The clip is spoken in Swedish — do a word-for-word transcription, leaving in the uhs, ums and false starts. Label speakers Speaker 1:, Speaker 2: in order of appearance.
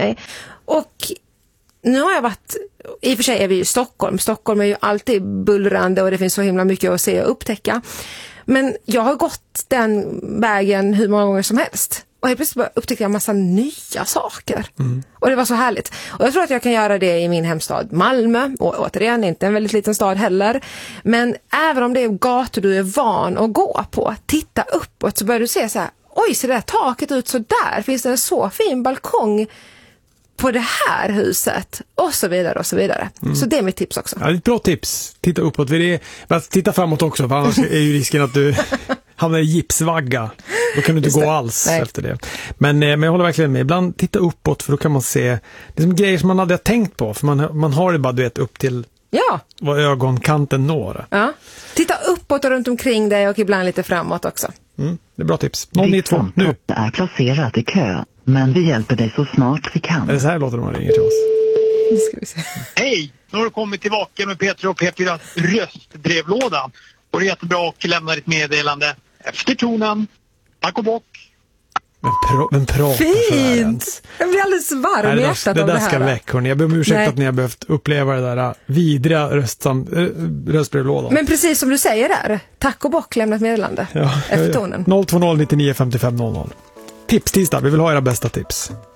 Speaker 1: mig. Och nu har jag varit, i och för sig är vi i Stockholm. Stockholm är ju alltid bullrande och det finns så himla mycket att se och upptäcka. Men jag har gått den vägen hur många gånger som helst. Och helt plötsligt upptäckte jag en massa nya saker. Mm. Och det var så härligt. Och jag tror att jag kan göra det i min hemstad Malmö. Och återigen, inte en väldigt liten stad heller. Men även om det är gator du är van att gå på, titta uppåt så börjar du se så här, oj, ser det där taket ut så där? Finns det en så fin balkong på det här huset? Och så vidare och så vidare. Mm. Så det är mitt tips också.
Speaker 2: Ja, det är ett bra tips. Titta uppåt. Det är, men titta framåt också, för annars är ju risken att du hamnar i gipsvagga. Då kan du inte Just gå det. alls Nej. efter det. Men, men jag håller verkligen med. Ibland titta uppåt, för då kan man se det är som grejer som man aldrig har tänkt på. För man, man har det bara, du vet, upp till
Speaker 1: ja.
Speaker 2: vad ögonkanten når.
Speaker 1: Ja. Titta uppåt och runt omkring dig och ibland lite framåt också.
Speaker 2: Mm, det är bra tips. noll nio två nu.
Speaker 3: Det är placerat i kö, men vi hjälper dig så snart vi kan.
Speaker 2: Är det så här låter det man ringer till oss?
Speaker 1: Nu ska vi se.
Speaker 4: Hej! Nu har du kommit tillbaka med P tre och P fyra röstbrevlåda. Och det är jättebra att lämna ditt meddelande efter tonen. Tack och bock.
Speaker 2: Men, pra, men prata
Speaker 1: Fint! Jag blir alldeles varm i hjärtat av det här.
Speaker 2: Det där ska väck, hörni. Jag ber om ursäkt
Speaker 1: Nej.
Speaker 2: att ni har behövt uppleva det där vidriga röstsam, röstbrevlådan.
Speaker 1: Men precis som du säger där. Tack och bock, lämna ett meddelande
Speaker 2: ja,
Speaker 1: efter tonen.
Speaker 2: noll två noll nio nio fem fem noll noll. Tips tisdag, vi vill ha era bästa tips.